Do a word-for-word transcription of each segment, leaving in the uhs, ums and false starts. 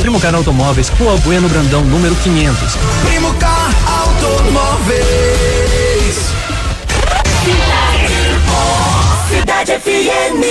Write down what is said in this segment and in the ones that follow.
Primocar Automóveis, Rua Bueno Brandão, número quinhentos. Primocar Automóveis. Cidade F M.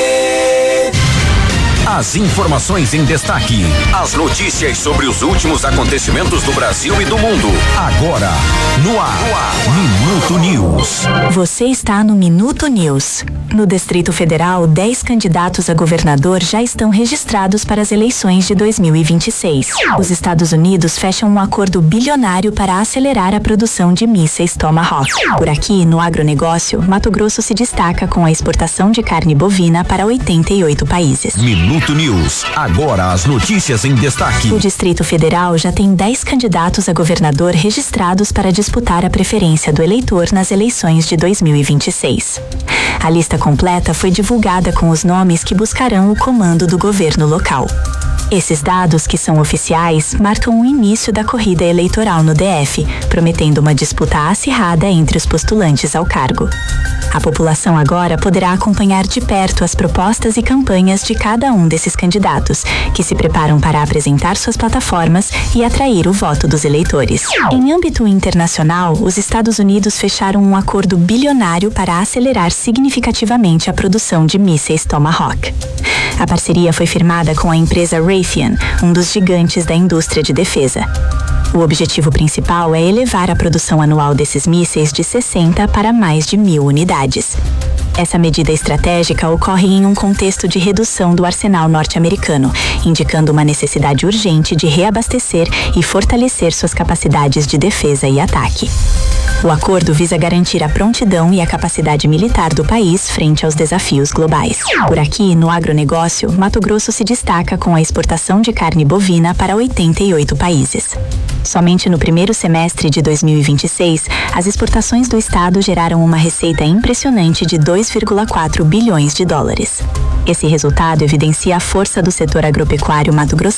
As informações em destaque, as notícias sobre os últimos acontecimentos do Brasil e do mundo. Agora, no ar, no ar. Minuto News. Você está no Minuto News. No Distrito Federal, dez candidatos a governador já estão registrados para as eleições de dois mil e vinte e seis. Os Estados Unidos fecham um acordo bilionário para acelerar a produção de mísseis Tomahawk. Por aqui, no agronegócio, Mato Grosso se destaca com a exportação de carne bovina para oitenta e oito países. Minuto News. Agora as notícias em destaque. O Distrito Federal já tem dez candidatos a governador registrados para disputar a preferência do eleitor nas eleições de dois mil e vinte e seis. A lista completa foi divulgada com os nomes que buscarão o comando do governo local. Esses dados, que são oficiais, marcam o início da corrida eleitoral no D F, prometendo uma disputa acirrada entre os postulantes ao cargo. A população agora poderá acompanhar de perto as propostas e campanhas de cada um desses candidatos, que se preparam para apresentar suas plataformas e atrair o voto dos eleitores. Em âmbito internacional, os Estados Unidos fecharam um acordo bilionário para acelerar significativamente a produção de mísseis Tomahawk. A parceria foi firmada com a empresa Raytheon, um dos gigantes da indústria de defesa. O objetivo principal é elevar a produção anual desses mísseis de sessenta para mais de mil unidades. Essa medida estratégica ocorre em um contexto de redução do arsenal norte-americano, indicando uma necessidade urgente de reabastecer e fortalecer suas capacidades de defesa e ataque. O acordo visa garantir a prontidão e a capacidade militar do país frente aos desafios globais. Por aqui, no agronegócio, Mato Grosso se destaca com a exportação de carne bovina para oitenta e oito países. Somente no primeiro semestre de dois mil e vinte e seis, as exportações do estado geraram uma receita impressionante de dois vírgula quatro bilhões de dólares. Esse resultado evidencia a força do setor agropecuário mato-grossense